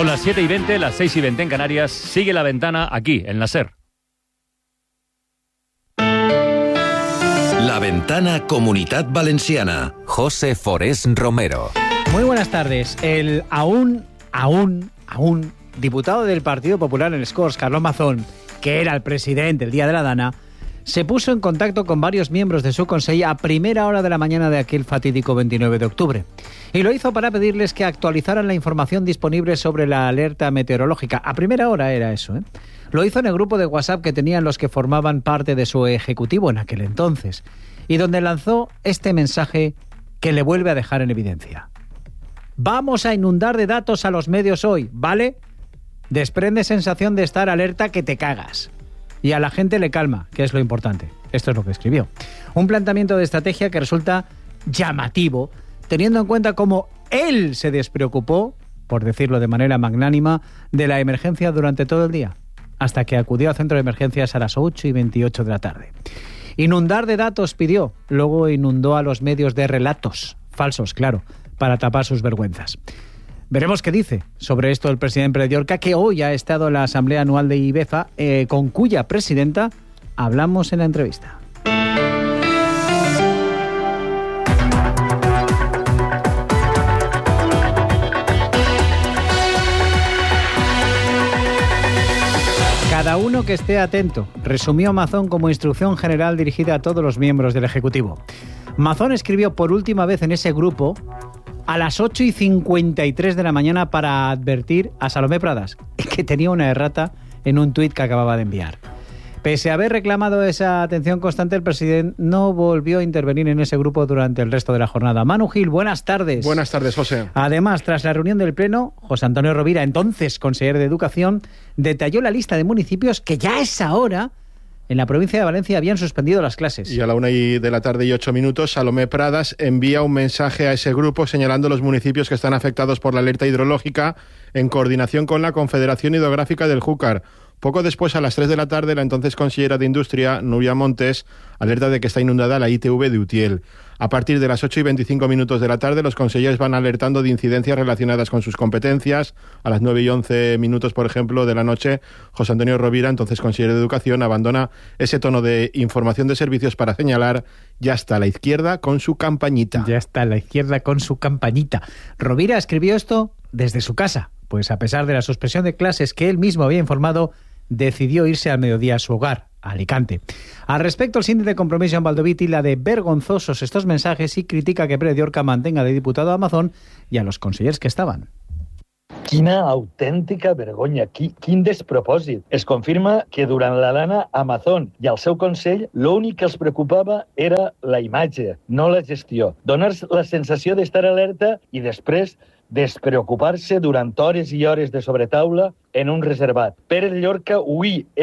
Son las 7:20, las 6:20 en Canarias. Sigue La Ventana aquí, en la SER. La Ventana Comunitat Valenciana. José Forés Romero. Muy buenas tardes. El aún diputado del Partido Popular en les Corts, Carlos Mazón, que era el presidente el día de la Dana, se puso en contacto con varios miembros de su consejo a primera hora de la mañana de aquel fatídico 29 de octubre. Y lo hizo para pedirles que actualizaran la información disponible sobre la alerta meteorológica. A primera hora era eso, ¿eh? Lo hizo en el grupo de WhatsApp que tenían los que formaban parte de su ejecutivo en aquel entonces, y donde lanzó este mensaje que le vuelve a dejar en evidencia. Vamos a inundar de datos a los medios hoy, ¿vale? Desprende sensación de estar alerta que te cagas. Y a la gente le calma, que es lo importante. Esto es lo que escribió. Un planteamiento de estrategia que resulta llamativo, teniendo en cuenta cómo él se despreocupó, por decirlo de manera magnánima, de la emergencia durante todo el día, hasta que acudió al centro de emergencias a las 8:28 de la tarde. Inundar de datos pidió, luego inundó a los medios de relatos, falsos, claro, para tapar sus vergüenzas. Veremos qué dice sobre esto el presidente de Llorca, que hoy ha estado en la Asamblea Anual de IBEFA, con cuya presidenta hablamos en la entrevista. Cada uno que esté atento, resumió Mazón como instrucción general dirigida a todos los miembros del Ejecutivo. Mazón escribió por última vez en ese grupo a las 8:53 de la mañana para advertir a Salomé Pradas que tenía una errata en un tuit que acababa de enviar. Pese a haber reclamado esa atención constante, el presidente no volvió a intervenir en ese grupo durante el resto de la jornada. Manu Gil, buenas tardes. Buenas tardes, José. Además, tras la reunión del Pleno, José Antonio Rovira, entonces consejero de Educación, detalló la lista de municipios que ya a esa hora en la provincia de Valencia habían suspendido las clases. Y a la 1:08 Salomé Pradas envía un mensaje a ese grupo señalando los municipios que están afectados por la alerta hidrológica en coordinación con la Confederación Hidrográfica del Júcar. Poco después, a las 3 de la tarde, la entonces consellera de Industria, Núria Montes, alerta de que está inundada la ITV de Utiel. A partir de las 8:25 de la tarde, los consejeros van alertando de incidencias relacionadas con sus competencias. A las 9:11, por ejemplo, de la noche, José Antonio Rovira, entonces consejero de Educación, abandona ese tono de información de servicios para señalar: ya está la izquierda con su campañita. Ya está la izquierda con su campañita. Rovira escribió esto desde su casa, pues a pesar de la suspensión de clases que él mismo había informado, decidió irse al mediodía a su hogar, a Alicante. Al respecto, el síndic de Compromís, Joan Baldoví, tilda de vergonzosos estos mensajes y critica que Pere Llorca mantenga de diputado a Mazón y a los consellers que estaban. Quina autèntica vergonya, quin despropòsit. Es confirma que durant la Dana a Mazón i al seu Consell l'únic que els preocupava era la imatge, no la gestió. Donar la sensació d'estar alerta i després despreocupar-se durant hores i hores de sobretaula en un reservat. Pere Llorca, ui,